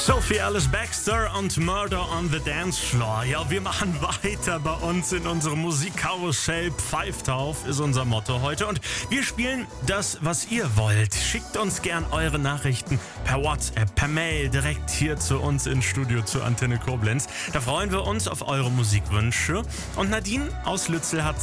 Sophie Alice Baxter und Murder on the Dance Floor. Ja, wir machen weiter bei uns in unserem Musikkarussell. Pfeift auf ist unser Motto heute. Und wir spielen das, was ihr wollt. Schickt uns gern eure Nachrichten per WhatsApp, per Mail, direkt hier zu uns ins Studio zur Antenne Koblenz. Da freuen wir uns auf eure Musikwünsche. Und Nadine aus Lützel hat